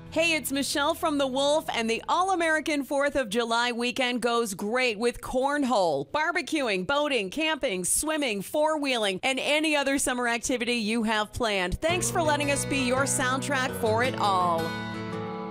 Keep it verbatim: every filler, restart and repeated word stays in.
Hey, it's Michelle from The Wolf, and the All-American fourth of July weekend goes great with cornhole, barbecuing, boating, camping, swimming, four-wheeling, and any other summer activity you have planned. Thanks for letting us be your soundtrack for it all.